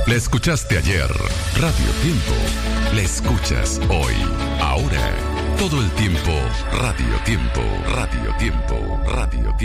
La escuchaste ayer. Radio Tiempo. La escuchas hoy. Ahora. Todo el tiempo. Radio Tiempo. Radio Tiempo. Radio Tiempo.